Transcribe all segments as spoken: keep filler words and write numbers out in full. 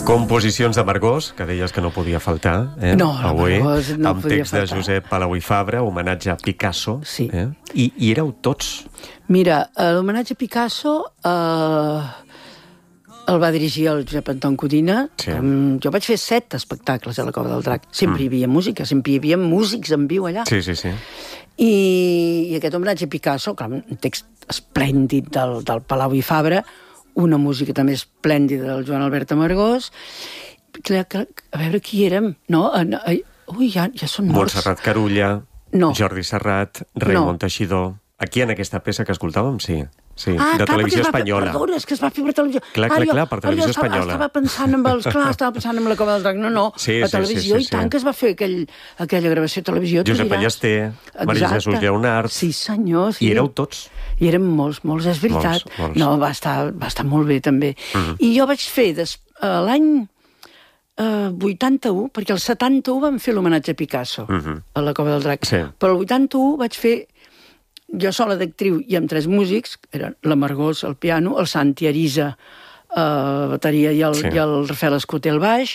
Composicions de Margós, que deies que no podia faltar, eh? No, avui, Margós no amb podia text faltar. de Josep Palau i Fabra, homenatge a Picasso. Sí. Eh? I, I éreu tots. Mira, l'homenatge a Picasso eh, el va dirigir el Josep Anton Codina. Sí. Um, jo vaig fer set espectacles a la Cova del Drac. Sempre mm. hi havia música, sempre hi havia músics en viu allà. Sí, sí, sí. I, i aquest homenatge a Picasso, clar, un text esplèndid del, del Palau i Fabra, una música també esplèndida del Joan Albert Amargós. Clar, clar, a veure qui érem. No, no, ui, ja, ja són morts. Montserrat Carulla, no. Jordi Serrat, Raimon no. Teixidor. Aquí, en aquesta peça que escoltàvem, sí. Sí, ah, de clar, televisió va, espanyola. Perdona, és que es va fer per televisió. Clar, clar, clar, per televisió estava, espanyola. Estava pensant en els... Clar, estava pensant en la Cova del Drac. No, no, sí, a sí, televisió, sí, sí, i tant sí. que es va fer aquell, aquella gravació de televisió. Josep Ballester, Maria Jesús Lleonard... Sí, senyor. Sí. I éreu tots. I érem molts, molts, és veritat. Molts, molts. No, va estar, va estar molt bé, també. Uh -huh. I jo vaig fer, des, uh, l'any uh, vuitanta-u, perquè el setanta-u vam fer l'homenatge a Picasso, uh -huh. a la Cova del Drac. Sí. Però el vuitanta-u vaig fer jo sola d'actriu i amb tres músics, eren la Margós al piano, el Santi Arisa a bateria i el, sí. i el Rafael Escoté al baix.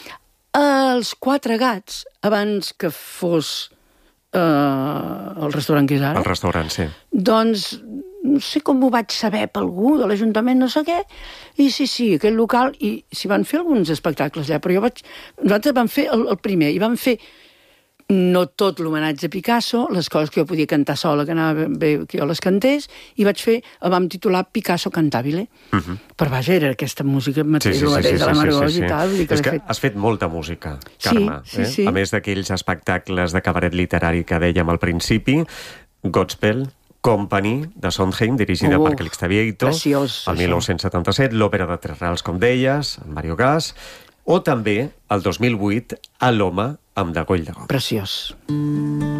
Els Quatre Gats, abans que fos eh, el restaurant que és ara. El restaurant, sí. Doncs no sé com ho vaig saber per algú de l'Ajuntament, no sé què, i sí, sí, aquell local, i s'hi van fer alguns espectacles allà, però jo vaig... Nosaltres vam fer el, el primer, i vam fer no tot l'homenatge a Picasso, les coses que jo podia cantar sola, que anava bé que jo les cantés, i vaig fer, el vam titular Picasso Cantabile. Uh -huh. Però vaja, era aquesta música mateix, sí, sí, sí, sí, de la Margós sí, sí, sí. i tal. Vull dir que és que fet... has fet molta música, Carme. Sí, sí, eh? sí. A més d'aquells espectacles de cabaret literari que dèiem al principi, Godspell, Company, de Sondheim, dirigida oh, per Calixte Vieito, preciós, el dinou setanta-set, l'òpera de Tres Rals, com deies, amb Mario Gas, o també, el dos mil vuit, a l'Home, amb Degoll de Gom. Preciós.